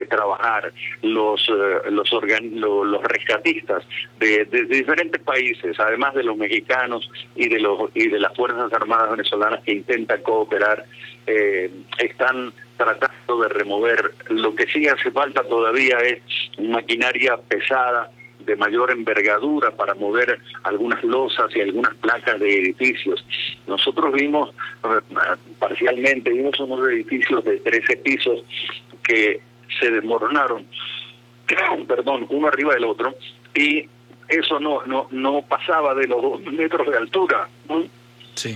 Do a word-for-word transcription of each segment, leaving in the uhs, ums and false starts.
trabajar los eh, los, organ, lo, los rescatistas de, de, de diferentes países, además de los mexicanos y de los y de las Fuerzas Armadas venezolanas que intentan cooperar, eh, están tratando de remover. Lo que sí hace falta todavía es maquinaria pesada de mayor envergadura para mover algunas losas y algunas placas de edificios. Nosotros vimos parcialmente, vimos unos edificios de trece pisos que se desmoronaron, perdón, uno arriba del otro, y eso no no no pasaba de los dos metros de altura, ¿no? Sí.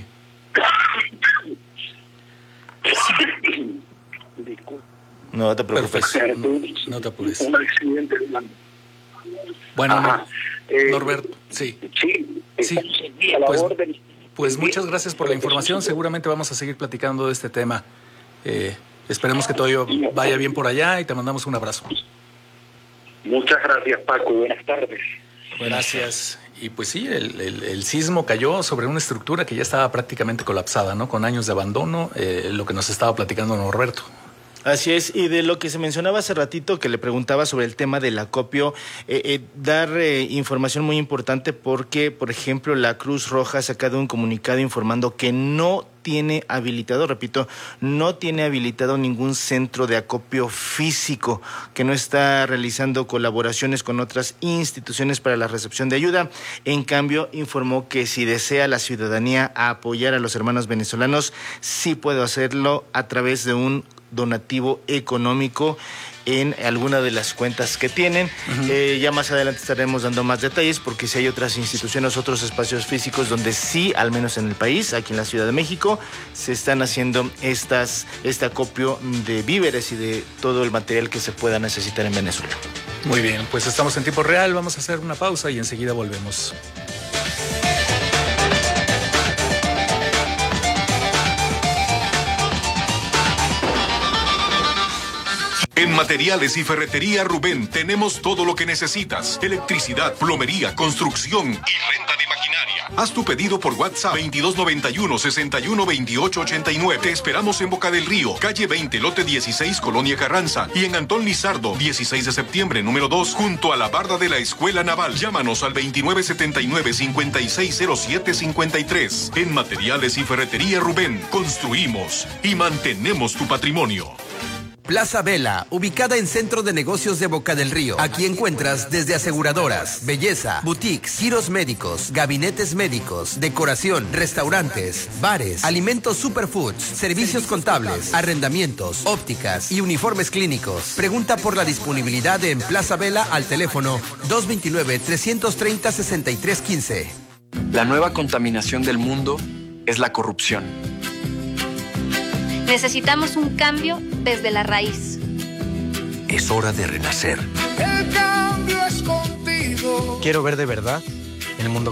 No te preocupes. No te apures. Un accidente. Bueno, Ajá. no, Norberto, sí. Sí, sí. A la pues, orden. pues muchas gracias por la información. Seguramente vamos a seguir platicando de este tema. Eh, esperemos que todo vaya bien por allá y te mandamos un abrazo. Muchas gracias, Paco. Buenas tardes. Gracias. Y pues sí, el, el, el sismo cayó sobre una estructura que ya estaba prácticamente colapsada, ¿no? Con años de abandono, eh, lo que nos estaba platicando Norberto. Así es, y de lo que se mencionaba hace ratito, que le preguntaba sobre el tema del acopio, eh, eh, dar eh, información muy importante porque, por ejemplo, la Cruz Roja ha sacado un comunicado informando que no tiene habilitado, repito, no tiene habilitado ningún centro de acopio físico, que no está realizando colaboraciones con otras instituciones para la recepción de ayuda. En cambio, informó que si desea la ciudadanía apoyar a los hermanos venezolanos, sí puede hacerlo a través de un donativo económico en alguna de las cuentas que tienen. Uh-huh. Eh, ya más adelante estaremos dando más detalles porque si hay otras instituciones, otros espacios físicos donde sí, al menos en el país, aquí en la Ciudad de México, se están haciendo estas este acopio de víveres y de todo el material que se pueda necesitar en Venezuela. Muy bien, pues estamos en tiempo real, vamos a hacer una pausa y enseguida volvemos. En Materiales y Ferretería Rubén tenemos todo lo que necesitas: electricidad, plomería, construcción y renta de maquinaria. Haz tu pedido por WhatsApp veintidós noventa y uno, sesenta y uno, veintiocho ochenta y nueve. Te esperamos en Boca del Río, calle veinte, lote dieciséis, Colonia Carranza, y en Antón Lizardo, dieciséis de septiembre, número dos, junto a la barda de la Escuela Naval. Llámanos al veintinueve setenta y nueve, cincuenta y seis cero siete cincuenta y tres. En Materiales y Ferretería Rubén construimos y mantenemos tu patrimonio. Plaza Vela, ubicada en Centro de Negocios de Boca del Río. Aquí encuentras desde aseguradoras, belleza, boutiques, giros médicos, gabinetes médicos, decoración, restaurantes, bares, alimentos superfoods, servicios contables, arrendamientos, ópticas y uniformes clínicos. Pregunta por la disponibilidad en Plaza Vela al teléfono dos veintinueve, trescientos treinta, sesenta y tres quince. La nueva contaminación del mundo es la corrupción. Necesitamos un cambio desde la raíz. Es hora de renacer. El cambio es contigo. Quiero ver de verdad el mundo